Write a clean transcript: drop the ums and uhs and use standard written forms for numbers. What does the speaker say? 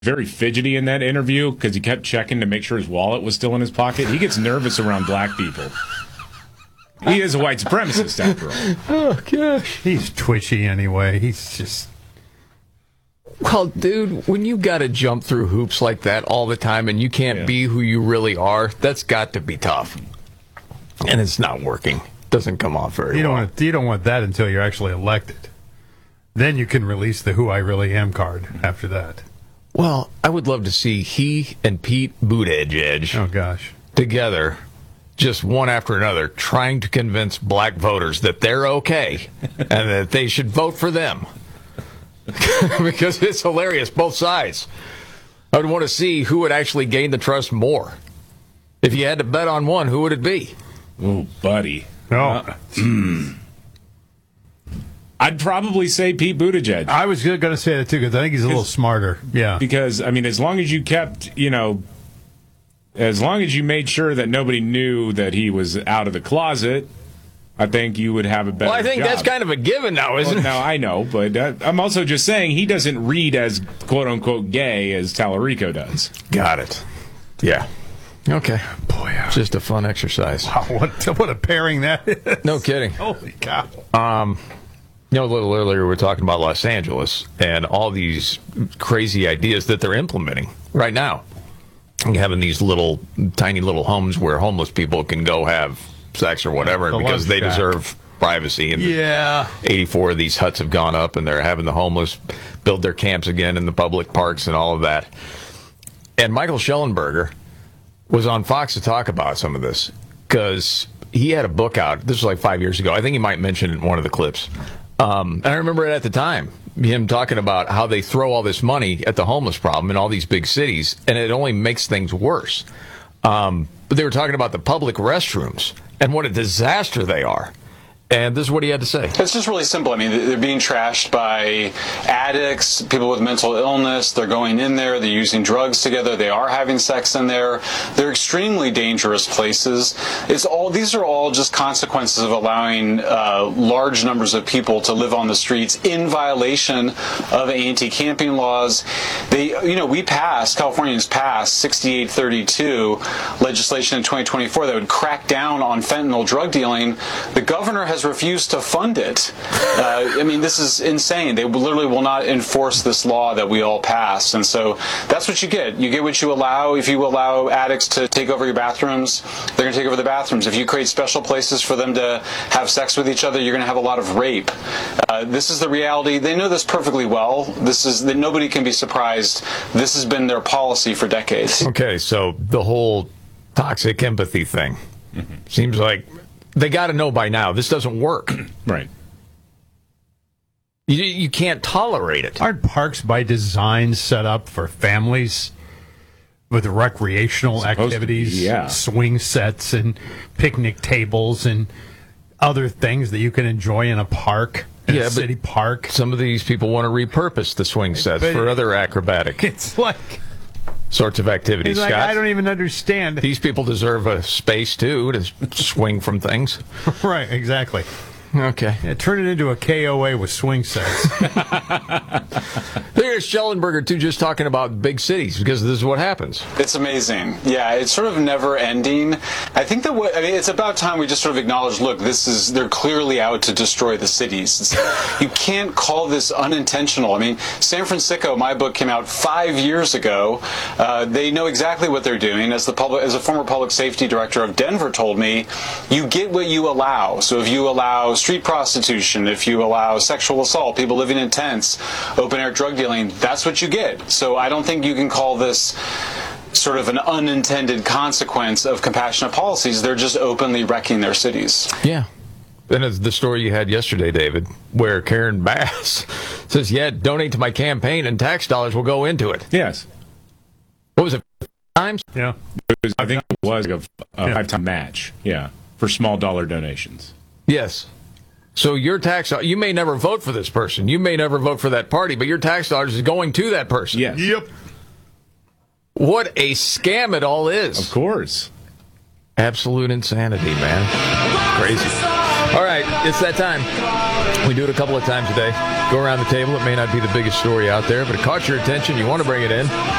very fidgety in that interview because he kept checking to make sure his wallet was still in his pocket. He gets nervous around black people. He is a white supremacist, after all. Oh, gosh. He's twitchy anyway. He's just... Well, dude, when you got to jump through hoops like that all the time and you can't be who you really are, that's got to be tough. And it's not working. Doesn't come off very well. You don't want that until you're actually elected. Then you can release the Who I Really Am card after that. Well, I would love to see he and Pete Buttigieg oh gosh together, just one after another, trying to convince black voters that they're okay and that they should vote for them. Because it's hilarious, both sides. I would want to see who would actually gain the trust more. If you had to bet on one, who would it be? Oh, buddy. Oh. I'd probably say Pete Buttigieg. I was going to say that too because I think he's a little smarter. Yeah. Because, I mean, as long as you kept, as long as you made sure that nobody knew that he was out of the closet, I think you would have a better job. Well, I think that's kind of a given now, isn't it? No, I know, but I'm also just saying he doesn't read as quote-unquote gay as Tallarico does. Got it. Yeah. Okay. Boy, just a fun exercise. Wow, what a pairing that is. No kidding. Holy cow. A little earlier we were talking about Los Angeles and all these crazy ideas that they're implementing right now. Having these tiny little homes where homeless people can go have sex or whatever because they deserve privacy. And 84 of these huts have gone up, and they're having the homeless build their camps again in the public parks and all of that. And Michael Schellenberger was on Fox to talk about some of this because he had a book out. This was like 5 years ago. I think he might mention it in one of the clips. And I remember it at the time, him talking about how they throw all this money at the homeless problem in all these big cities, and it only makes things worse. But they were talking about the public restrooms and what a disaster they are. And this is what he had to say. It's just really simple. I mean, they're being trashed by addicts, people with mental illness. They're going in there. They're using drugs together. They are having sex in there. They're extremely dangerous places. These are all just consequences of allowing large numbers of people to live on the streets in violation of anti-camping laws. Californians passed 6832 legislation in 2024 that would crack down on fentanyl drug dealing. The governor has refused to fund it. This is insane. They literally will not enforce this law that we all passed. And so that's what you get. You get what you allow. If you allow addicts to take over your bathrooms, they're going to take over the bathrooms. If you create special places for them to have sex with each other, you're going to have a lot of rape. This is the reality. They know this perfectly well. Nobody can be surprised. This has been their policy for decades. Okay, so the whole toxic empathy thing seems like they got to know by now this doesn't work. Right. You can't tolerate it. Aren't parks by design set up for families with recreational activities, swing sets and picnic tables and other things that you can enjoy in a park, a city park? Some of these people want to repurpose the swing sets for other acrobatic. It's like sorts of activities, Scott. I don't even understand. These people deserve a space, too, to swing from things. Right, exactly. Okay. Yeah, turn it into a KOA with swing sets. There's Schellenberger, too, just talking about big cities, because this is what happens. It's amazing. Yeah, it's sort of never ending. I think it's about time we just sort of acknowledge, look, they're clearly out to destroy the cities. You can't call this unintentional. I mean, San Francisco, my book came out 5 years ago. They know exactly what they're doing. As a former public safety director of Denver told me, you get what you allow. So if you allow street prostitution, if you allow sexual assault, people living in tents, open-air drug dealing, that's what you get. So I don't think you can call this sort of an unintended consequence of compassionate policies. They're just openly wrecking their cities. Yeah. And it's the story you had yesterday, David, where Karen Bass says, donate to my campaign and tax dollars will go into it. Yes. What was it? Times? Yeah. I think it was a 5-time match. Yeah. For small dollar donations. Yes. So your tax, you may never vote for this person. You may never vote for that party, but your tax dollars is going to that person. Yes. Yep. What a scam it all is. Of course. Absolute insanity, man. Crazy. All right, it's that time. We do it a couple of times a day. Go around the table. It may not be the biggest story out there, but it caught your attention. You want to bring it in.